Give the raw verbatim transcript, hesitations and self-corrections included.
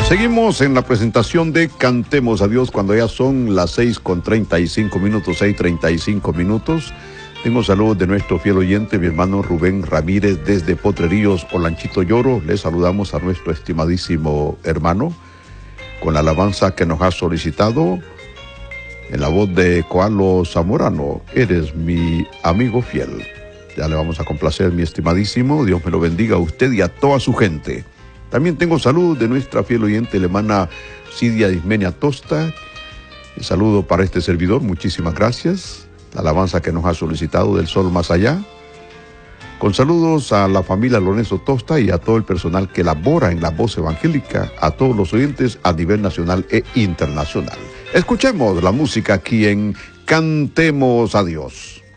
Seguimos en la presentación de Cantemos a Dios cuando ya son las seis con treinta y cinco minutos, seis treinta y cinco minutos. Tengo saludos de nuestro fiel oyente, mi hermano Rubén Ramírez desde Potreríos, Olanchito Lloro. Le saludamos a nuestro estimadísimo hermano con la alabanza que nos ha solicitado en la voz de Coalo Zamorano. Eres mi amigo fiel. Ya le vamos a complacer, mi estimadísimo. Dios me lo bendiga a usted y a toda su gente. También tengo salud de nuestra fiel oyente, la hermana Cidia Ismenia Tosta. El saludo para este servidor, muchísimas gracias. La alabanza que nos ha solicitado del sol más allá. Con saludos a la familia Lorenzo Tosta y a todo el personal que labora en la voz evangélica, a todos los oyentes a nivel nacional e internacional. Escuchemos la música aquí en Cantemos a Dios.